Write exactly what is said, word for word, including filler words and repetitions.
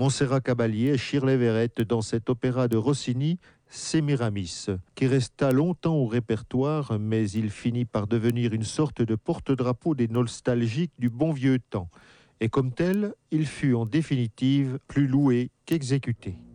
Montserrat Caballé et Shirley Verrett dans cet opéra de Rossini, Sémiramis, qui resta longtemps au répertoire, mais il finit par devenir une sorte de porte-drapeau des nostalgiques du bon vieux temps. Et comme tel, il fut en définitive plus loué qu'exécuté.